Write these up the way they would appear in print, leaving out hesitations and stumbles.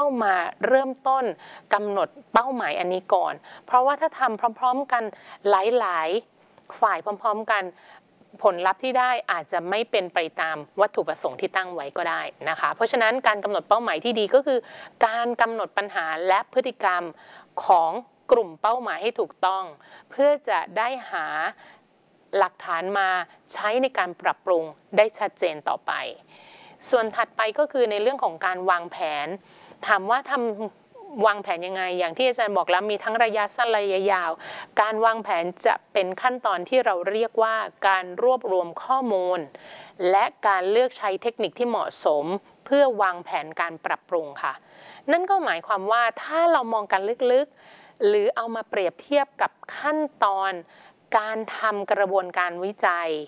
มาเริ่มต้นกำหนดเป้าหมายอันนี้ก่อนเพราะว่าถ้าทำพร้อมๆกันหลายๆฝ่ายพร้อมๆกันผลลัพธ์ที่ได้อาจจะไม่เป็นไปตามวัตถุประสงค์ที่ตั้งไว้ก็ได้นะคะเพราะฉะนั้นการกำหนดเป้าหมายที่ดีก็คือการกำหนดปัญหาและพฤติกรรมของกลุ่มเป้าหมายให้ถูกต้องเพื่อจะได้หาหลักฐานมาใช้ในการปรับปรุงได้ชัดเจนต่อไปส่วนถัดไปก็คือในเรื่องของการวางแผนถามว่าวางแผนยังไงอย่างที่อาจารย์บอกแล้วมีทั้งระยะสั้นระยะยาวการวางแผนจะเป็นขั้นตอนที่เราเรียกว่าการรวบรวมข้อมูลและการเลือกใช้เทคนิคที่เหมาะสมเพื่อวางแผนการปรับปรุงค่ะนั่นก็หมายความว่าถ้าเรามองกันลึกๆหรือเอามาเปรียบเทียบกับขั้นตอนการทำกระบวนการวิจัย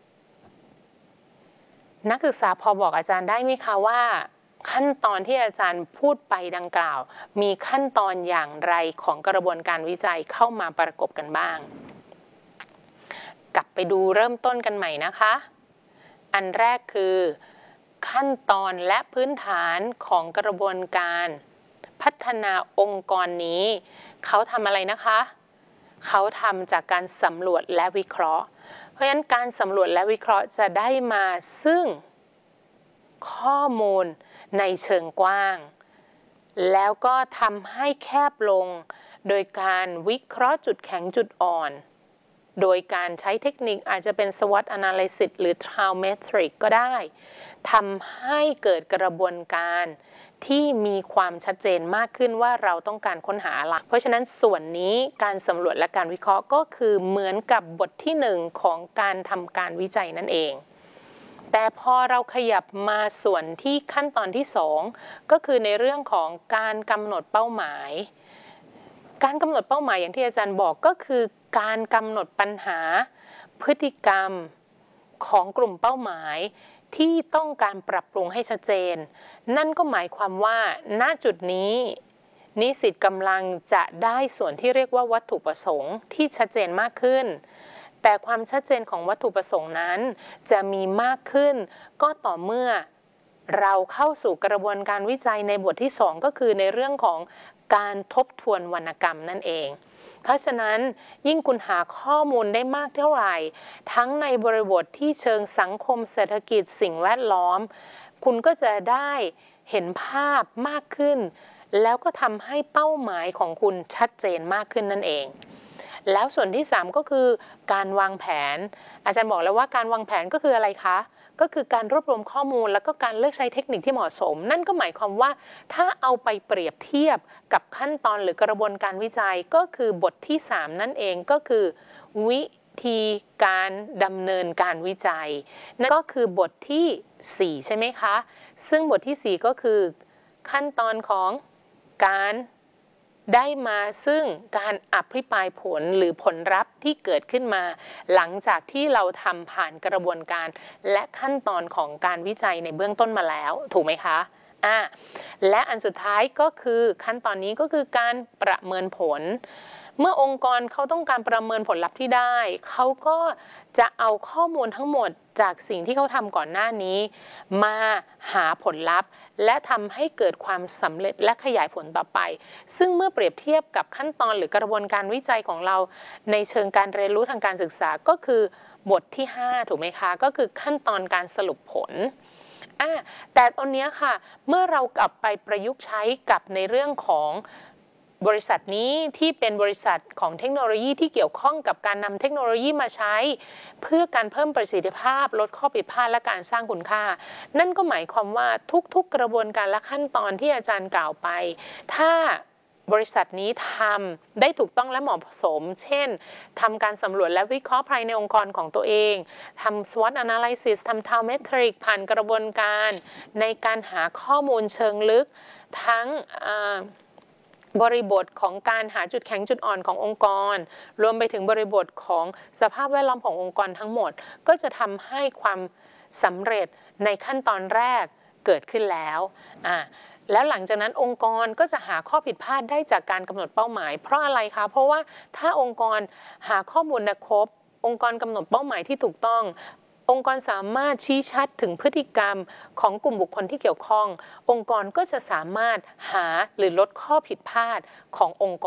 นักศึกษาพอบอกอาจารย์ได้ไหมคะว่าขั้นตอนที่อาจารย์พูดไปดังกล่าวมีขั้นตอนอย่างไรของกระบวนการวิจัยเข้ามาประกบกันบ้างกลับไปดูเริ่มต้นกันใหม่นะคะอันแรกคือขั้นตอนและพื้นฐานของกระบวนการพัฒนาองค์กรนี้เขาทำอะไรนะคะเขาทำจากการสำรวจและวิเคราะห์เพราะฉะนั้นการสำรวจและวิเคราะห์จะได้มาซึ่งข้อมูลในเชิงกว้างแล้วก็ทำให้แคบลงโดยการวิเคราะห์จุดแข็งจุดอ่อนโดยการใช้เทคนิคอาจจะเป็น SWOT Analysis หรือ Trial Metric ก็ได้ทำให้เกิดกระบวนการที่มีความชัดเจนมากขึ้นว่าเราต้องการค้นหาอะไรเพราะฉะนั้นส่วนนี้การสำรวจและการวิเคราะห์ก็คือเหมือนกับบทที่1ของการทำการวิจัยนั่นเองแต่พอเราขยับมาส่วนที่ขั้นตอนที่2ก็คือในเรื่องของการกำหนดเป้าหมายการกำหนดเป้าหมายอย่างที่อาจารย์บอกก็คือการกำหนดปัญหาพฤติกรรมของกลุ่มเป้าหมายที่ต้องการปรับปรุงให้ชัดเจนนั่นก็หมายความว่าณจุดนี้นิสิตกำลังจะได้ส่วนที่เรียกว่าวัตถุประสงค์ที่ชัดเจนมากขึ้นแต่ความชัดเจนของวัตถุประสงค์นั้นจะมีมากขึ้นก็ต่อเมื่อเราเข้าสู่กระบวนการวิจัยในบทที่2ก็คือในเรื่องของการทบทวนวรรณกรรมนั่นเองเพราะฉะนั้นยิ่งคุณหาข้อมูลได้มากเท่าไหร่ทั้งในบริบทที่เชิงสังคมเศรษฐกิจสิ่งแวดล้อมคุณก็จะได้เห็นภาพมากขึ้นแล้วก็ทำให้เป้าหมายของคุณชัดเจนมากขึ้นนั่นเองแล้วส่วนที่3ก็คือการวางแผนอาจารย์บอกแล้วว่าการวางแผนก็คืออะไรคะก็คือการรวบรวมข้อมูลแล้วก็การเลือกใช้เทคนิคที่เหมาะสมนั่นก็หมายความว่าถ้าเอาไปเปรียบเทียบกับขั้นตอนหรือกระบวนการวิจัยก็คือบทที่3นั่นเองก็คือวิธีการดำเนินการวิจัยนั่นก็คือบทที่4ใช่ไหมคะซึ่งบทที่4ก็คือขั้นตอนของการได้มาซึ่งการอภิปรายผลหรือผลลัพธ์ที่เกิดขึ้นมาหลังจากที่เราทำผ่านกระบวนการและขั้นตอนของการวิจัยในเบื้องต้นมาแล้วถูกไหมคะและอันสุดท้ายก็คือขั้นตอนนี้ก็คือการประเมินผลเมื่อองค์กรเขาต้องการประเมินผลลัพธ์ที่ได้เขาก็จะเอาข้อมูลทั้งหมดจากสิ่งที่เขาทำก่อนหน้านี้มาหาผลลัพธ์และทำให้เกิดความสำเร็จและขยายผลต่อไปซึ่งเมื่อเปรียบเทียบกับขั้นตอนหรือกระบวนการวิจัยของเราในเชิงการเรียนรู้ทางการศึกษาก็คือบทที่5ถูกไหมคะก็คือขั้นตอนการสรุปผลแต่ตอนนี้ค่ะเมื่อเรากลับไปประยุกต์ใช้กับในเรื่องของบริษัทนี้ที่เป็นบริษัทของเทคโนโลยีที่เกี่ยวข้องกับการนำเทคโนโลยีมาใช้เพื่อการเพิ่มประสิทธิภาพลดข้อผิดพลาดและการสร้างคุณค่านั่นก็หมายความว่าทุกๆกระบวนการและขั้นตอนที่อาจารย์กล่าวไปถ้าบริษัทนี้ทำได้ถูกต้องและเหมาะสมเช่นทำการสำรวจและวิเคราะห์ภายในองค์กรของตัวเองทำ SWOT Analysis ทำ Trial Metric ผ่านกระบวนการในการหาข้อมูลเชิงลึกทั้งบริบทของการหาจุดแข็งจุดอ่อนขององค์กรรวมไปถึงบริบทของสภาพแวดล้อมขององค์กรทั้งหมดก็จะทำให้ความสำเร็จในขั้นตอนแรกเกิดขึ้นแล้วแล้วหลังจากนั้นองค์กรก็จะหาข้อผิดพลาดได้จากการกำหนดเป้าหมายเพราะอะไรคะเพราะว่าถ้าองค์กรหาข้อมูลได้ครบองค์กรกำหนดเป้าหมายที่ถูกต้ององค์กรสามารถชี้ชัดถึงพฤติกรรมของกลุ่มบุคคลที่เกี่ยวข้ององค์กรก็จะสามารถหาหรือลดข้อผิดพลาดขององค์กร